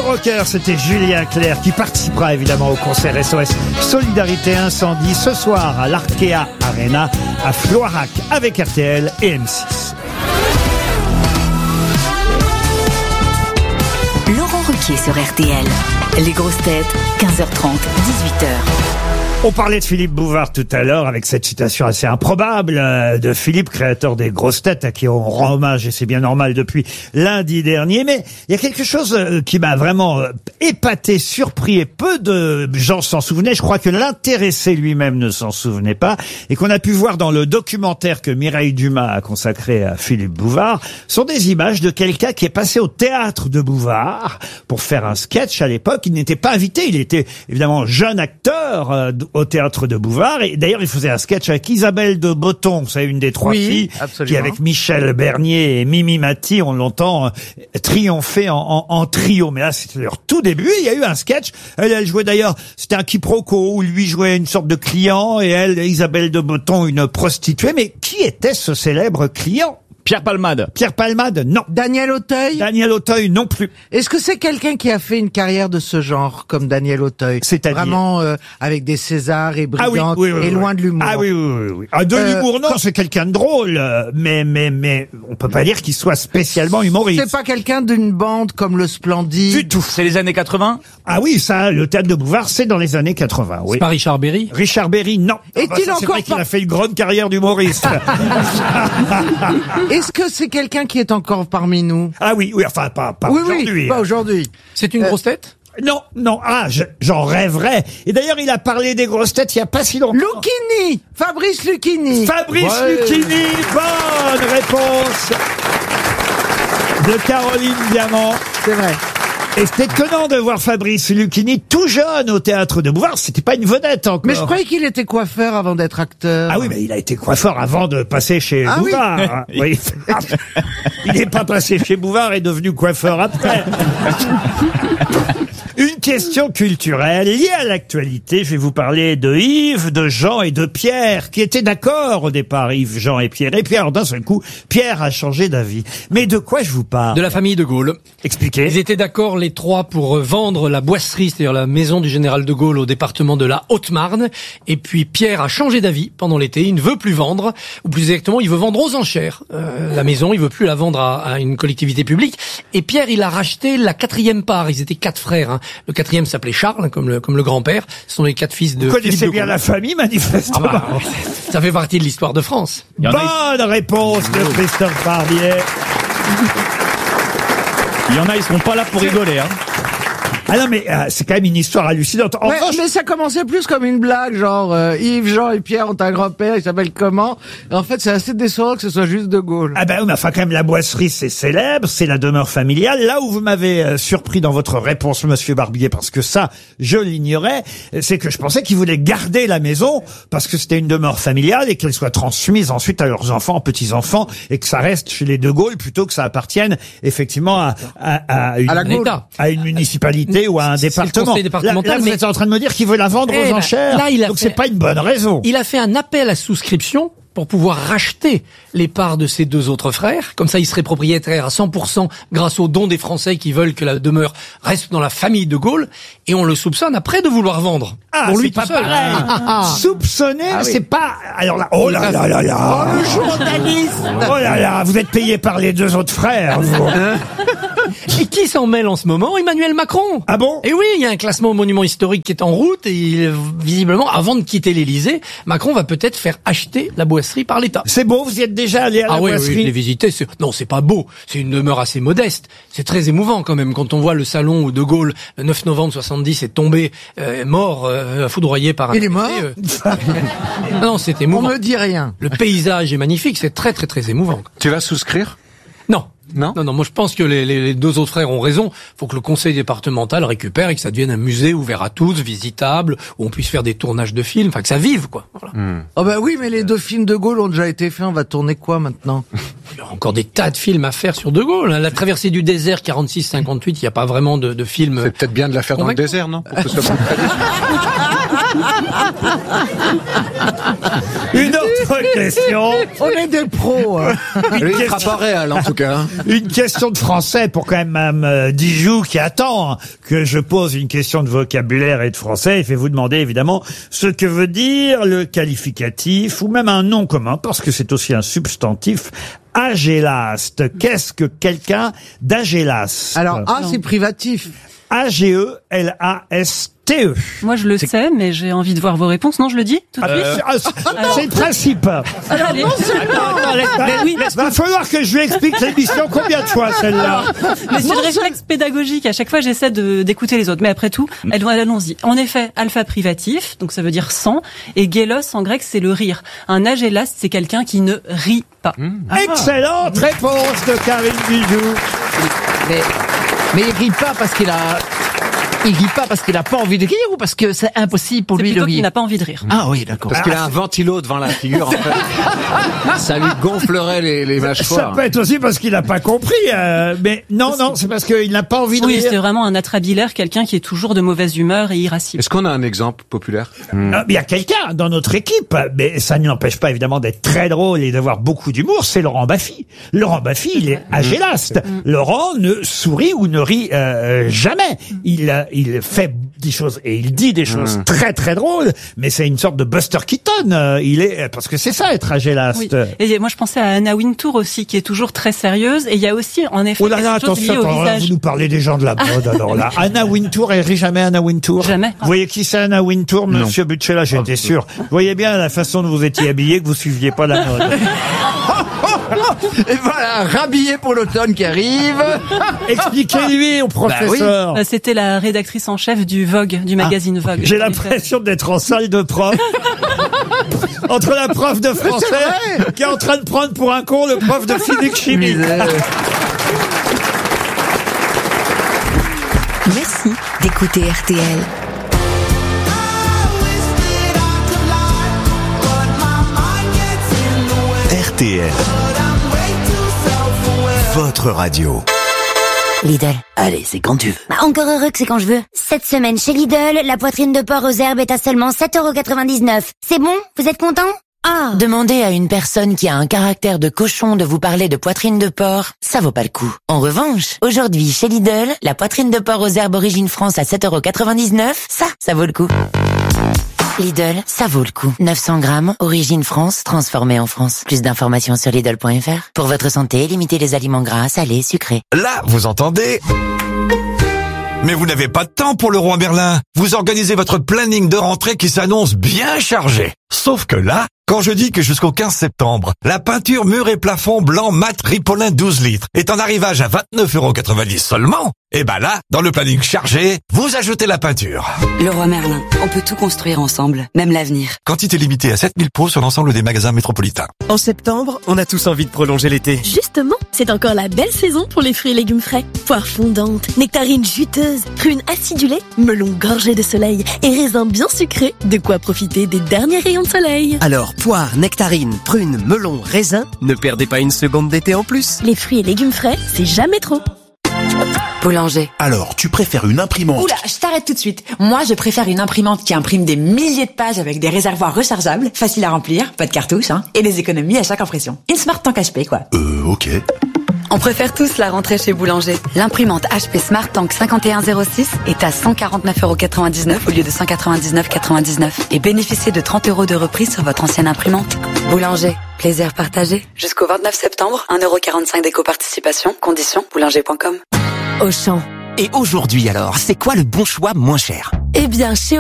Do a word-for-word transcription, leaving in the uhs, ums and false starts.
rocker, c'était Julien Clerc qui participera évidemment au concert S O S Solidarité Incendie ce soir à l'Arkea Arena à Floirac avec R T L et M six. Laurent Ruquier sur R T L. Les grosses têtes, quinze heures trente, dix-huit heures. On parlait de Philippe Bouvard tout à l'heure avec cette citation assez improbable euh, de Philippe, créateur des grosses têtes, à qui on rend hommage et c'est bien normal depuis lundi dernier. Mais il y a quelque chose euh, qui m'a vraiment euh, épaté, surpris et peu de gens s'en souvenaient. Je crois que l'intéressé lui-même ne s'en souvenait pas et qu'on a pu voir dans le documentaire que Mireille Dumas a consacré à Philippe Bouvard sont des images de quelqu'un qui est passé au théâtre de Bouvard pour faire un sketch à l'époque. Il n'était pas invité, il était évidemment jeune acteur euh, au théâtre de Bouvard. Et d'ailleurs, il faisait un sketch avec Isabelle de Botton, vous savez, une des trois oui, filles, absolument. qui avec Michel Bernier et Mimi Mati, on l'entend euh, triompher en, en, en trio. Mais là, c'était leur tout début. Il y a eu un sketch. Elle, elle jouait d'ailleurs, c'était un quiproquo où lui jouait une sorte de client et elle, Isabelle de Botton, une prostituée. Mais qui était ce célèbre client? Pierre Palmade. Pierre Palmade, non. Daniel Auteuil. Daniel Auteuil, non plus. Est-ce que c'est quelqu'un qui a fait une carrière de ce genre, comme Daniel Auteuil? C'est-à-dire Vraiment euh, avec des Césars et Ah oui, brillantes oui, oui, et oui. loin de l'humour. Ah oui, oui, oui. oui. Ah, de Euh, l'humour, non, quand- c'est quelqu'un de drôle, euh, mais mais mais on peut pas dire qu'il soit spécialement humoriste. C'est pas quelqu'un d'une bande comme le Splendide. Du tout. C'est les années quatre-vingts. Ah oui, ça, le théâtre de Bouvard, c'est dans les années quatre-vingts. Oui. C'est pas Richard Berry? Richard Berry, non. Est-il Ah bah ça, c'est encore vrai qu'il pas- a fait une grande carrière d'humoriste. Est-ce que c'est quelqu'un qui est encore parmi nous? Ah oui, oui, enfin pas pas Oui, aujourd'hui. oui, pas aujourd'hui. C'est une Euh, grosse tête? Non, non. Ah, je- j'en rêverais. Et d'ailleurs, il a parlé des grosses têtes il y a pas si longtemps. Lucchini, Fabrice Lucchini. Fabrice Ouais. Lucchini, bonne réponse de Caroline Diamant. C'est vrai. Et c'était étonnant de voir Fabrice Lucchini tout jeune au théâtre de Bouvard. C'était pas une vedette encore. Mais je croyais qu'il était coiffeur avant d'être acteur. Ah oui, mais il a été coiffeur avant de passer chez Ah oui. Bouvard. hein. Oui. Il n'est pas passé chez Bouvard et est devenu coiffeur après. Une question culturelle liée à l'actualité. Je vais vous parler de Yves, de Jean et de Pierre, qui étaient d'accord au départ, Yves, Jean et Pierre. Et puis alors, d'un seul coup, Pierre a changé d'avis. Mais de quoi je vous parle? De la famille de Gaulle. Expliquez. Ils étaient d'accord les trois pour vendre la boisserie, c'est-à-dire la maison du général de Gaulle au département de la Haute-Marne. Et puis Pierre a changé d'avis pendant l'été. Il ne veut plus vendre, ou plus exactement, il veut vendre aux enchères euh, la maison. Il veut plus la vendre à, à une collectivité publique. Et Pierre, il a racheté la quatrième part. Ils étaient quatre frères. Hein. Le quatrième s'appelait Charles, comme le comme le grand-père. Ce sont les quatre fils de. Vous Philippe connaissez de bien Gaulle. la famille, manifestement. Ah bah, ça fait partie de l'histoire de France. Il y en a, Bonne réponse de Christophe Barbier. il y en a, ils seront pas là pour rigoler. Hein. Ah non, mais euh, c'est quand même une histoire hallucinante. En Ouais, revanche, mais ça commençait plus comme une blague, genre euh, Yves, Jean et Pierre ont un grand-père, il s'appelle comment? En fait, c'est assez décevant que ce soit juste de Gaulle. ah ben oui, mais enfin quand même la boisserie c'est célèbre, c'est la demeure familiale. Là où vous m'avez euh, surpris dans votre réponse, Monsieur Barbier, parce que ça je l'ignorais, c'est que je pensais qu'ils voulaient garder la maison parce que c'était une demeure familiale et qu'elle soit transmise ensuite à leurs enfants, petits-enfants, et que ça reste chez les De Gaulle plutôt que ça appartienne effectivement à, à, à une, À la Gaulle. à une municipalité ou à un C'est le département. conseil départemental, là, là, vous mais- êtes en train de me dire qu'il veut la vendre Eh aux ben, enchères. là, il a Donc fait- c'est pas une bonne raison. Il a fait un appel à souscription pour pouvoir racheter les parts de ses deux autres frères. Comme ça, il serait propriétaire à cent pour cent grâce aux dons des Français qui veulent que la demeure reste dans la famille de Gaulle. Et on le soupçonne après de vouloir vendre. Ah, pour lui c'est tout pas seul. pareil. Soupçonner, Ah oui. c'est pas. Alors là, oh là là là là. Le journaliste. Oh là là, vous êtes payé par les deux autres frères. vous. Et qui s'en mêle en ce moment? Emmanuel Macron. Ah bon? Et oui, il y a un classement aux monuments historiques qui est en route et il, visiblement, avant de quitter l'Élysée, Macron va peut-être faire acheter la boisserie par l'État. C'est beau, vous y êtes déjà allé à la Ah oui, oui, boisserie? je l'ai visité. c'est- Non, c'est pas beau. C'est une demeure assez modeste. C'est très émouvant quand même quand on voit le salon où De Gaulle, le neuf novembre soixante-dix, est tombé euh, mort, euh, foudroyé par un. Il est mort euh. Non, c'est On émouvant. me dit rien. Le paysage est magnifique. C'est très très très émouvant. Tu vas souscrire? Non. Non Non, non, moi je pense que les, les, les deux autres frères ont raison. Faut que le conseil départemental récupère et que ça devienne un musée ouvert à tous, visitable, où on puisse faire des tournages de films, enfin que ça vive, quoi. Voilà. Oh bah oui, mais les deux films de Gaulle ont déjà été faits, on va tourner quoi maintenant? Il y a encore des tas de films à faire sur De Gaulle. hein. La traversée du désert quarante-six cinquante-huit, il n'y a pas vraiment de, de film. C'est peut-être bien de la faire dans le Convaincant. désert, non? Pour que ce soit plus près des- Une autre question. On est des pros. Hein. Lui, il sera pas réel, en tout cas. hein. Une question de français pour quand même Mme euh, Dijoux qui attend hein, que je pose une question de vocabulaire et de français. Et je vais vous demander évidemment ce que veut dire le qualificatif ou même un nom commun parce que c'est aussi un substantif. Agélaste. Qu'est-ce que quelqu'un d'agélaste? Alors, A, c'est privatif. A G E L A S T E. Moi, je le sais, mais j'ai envie de voir vos réponses. Non, je le dis tout de Euh, suite. ah, c'est- c'est le principe. Alors, non, Mais oui, va falloir que je lui explique l'émission combien de fois celle-là. mais c'est le réflexe pédagogique. À chaque fois, j'essaie de d'écouter les autres. Mais après tout, allons- allons-y. En effet, alpha privatif, donc ça veut dire sans, et gélos en grec, c'est le rire. Un agélaste, c'est quelqu'un qui ne rit pas. Excellente réponse de Karine Dijoux. Mais, mais il rit pas parce qu'il a... Il rit pas parce qu'il a pas envie de rire ou parce que c'est impossible pour C'est lui de plutôt qu'il rire? n'a pas envie de rire. Ah oui, d'accord. Parce qu'il a un ventilo devant la figure, en fait. Ça lui gonflerait les, les Ça mâchoires. peut être aussi parce qu'il n'a pas compris. euh, mais non, non, c'est parce qu'il n'a pas envie de Oui, c'est rire. vraiment un atrabilaire, quelqu'un qui est toujours de mauvaise humeur et irascible. Est-ce qu'on a un exemple populaire? Ah, mais il y a quelqu'un dans notre équipe, mais ça ne l'empêche pas évidemment d'être très drôle et d'avoir beaucoup d'humour, c'est Laurent Baffy. Laurent Baffy, il est agélaste. Laurent ne sourit ou ne rit euh, jamais. Il, euh, il fait des choses et il dit des choses très très drôles, mais c'est une sorte de Buster Keaton. euh, Il est parce que c'est ça être agélaste. Oui. Et moi, je pensais à Anna Wintour aussi, qui est toujours très sérieuse. Et il y a aussi, en effet, Oh là là, quelque chose attention, lié au attends, là, visage. vous nous parlez des gens de la mode alors là. Anna Wintour, elle rit jamais Anna Wintour. Jamais. Vous voyez qui c'est Anna Wintour, Monsieur Butchella, j'étais sûr. Vous voyez bien la façon dont vous étiez habillé que vous suiviez pas la mode. Et voilà, rhabillé pour l'automne qui arrive. Expliquez-lui au professeur. Euh, C'était la rédactrice en chef du Vogue, du magazine Vogue. J'ai En effet. l'impression d'être en salle de prof. Entre la prof de français qui est en train de prendre pour un con le prof de physique chimie. Merci d'écouter R T L. R T L, votre radio. Lidl. Allez, c'est quand tu veux. Bah, encore heureux que c'est quand je veux. Cette semaine chez Lidl, la poitrine de porc aux herbes est à seulement sept euros quatre-vingt-dix-neuf. C'est bon? Vous êtes content? Ah! Demandez à une personne qui a un caractère de cochon de vous parler de poitrine de porc, ça vaut pas le coup. En revanche, aujourd'hui, chez Lidl, la poitrine de porc aux herbes origine France à sept euros quatre-vingt-dix-neuf, ça, ça vaut le coup. Lidl, ça vaut le coup. neuf cents grammes, origine France, transformée en France. Plus d'informations sur Lidl point F R. Pour votre santé, limitez les aliments gras, salés, sucrés. Là, vous entendez? Mais vous n'avez pas de temps pour le roi Merlin. Vous organisez votre planning de rentrée qui s'annonce bien chargé. Sauf que là, quand je dis que jusqu'au quinze septembre, la peinture mur et plafond blanc mat Ripolin douze litres est en arrivage à vingt-neuf euros quatre-vingt-dix seulement, et ben là, dans le planning chargé, vous ajoutez la peinture. Le roi Merlin, on peut tout construire ensemble, même l'avenir. Quantité limitée à sept mille pots sur l'ensemble des magasins métropolitains. En septembre, on a tous envie de prolonger l'été. Justement, c'est encore la belle saison pour les fruits et légumes frais. Poires fondantes, nectarines juteuses, prunes acidulées, melons gorgés de soleil et raisins bien sucrés. De quoi profiter des derniers rayons de soleil. Alors, poires, nectarines, prunes, melons, raisins, ne perdez pas une seconde d'été en plus. Les fruits et légumes frais, c'est jamais trop. Boulanger. Alors, tu préfères une imprimante? Oula, je t'arrête tout de suite. Moi, je préfère une imprimante qui imprime des milliers de pages avec des réservoirs rechargeables, faciles à remplir, pas de cartouches, hein, et des économies à chaque impression. Une Smart Tank H P, quoi. Euh, ok. On préfère tous la rentrée chez Boulanger. L'imprimante H P Smart Tank cinquante et un zéro six est à cent quarante-neuf euros quatre-vingt-dix-neuf au lieu de cent quatre-vingt-dix-neuf euros quatre-vingt-dix-neuf et bénéficiez de trente euros de reprise sur votre ancienne imprimante. Boulanger, plaisir partagé. Jusqu'au vingt-neuf septembre, un euro quarante-cinq d'éco-participation. Conditions, boulanger point com. Auchan. Et aujourd'hui alors, c'est quoi le bon choix moins cher? Eh bien, chez